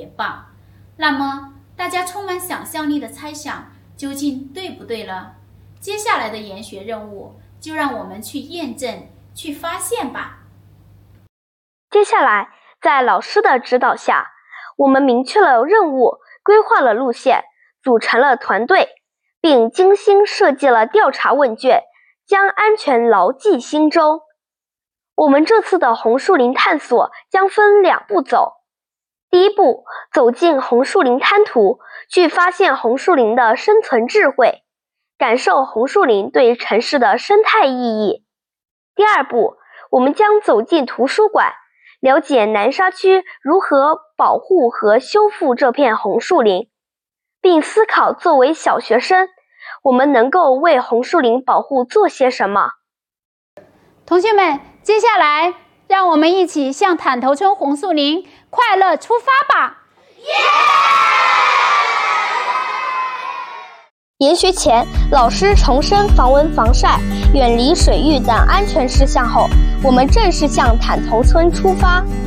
别棒。那么大家充满想象力的猜想究竟对不对了？接下来的研学任务就让我们去验证、去发现吧。 接下来，在老师的指导下，我们明确了任务，规划了路线，组成了团队，并精心设计了调查问卷，将安全牢记心中。我们这次的红树林探索将分2步走。第一步，走进红树林滩涂，去发现红树林的生存智慧，感受红树林对城市的生态意义。第二步，我们将走进图书馆，了解南沙区如何保护和修复这片红树林，并思考作为小学生，我们能够为红树林保护做些什么。 同学们，接下来让我们一起向坦头村红树林快乐出发吧！ 研学前，老师重申防蚊防晒、远离水域等安全事项后，我们正式向坦头村出发。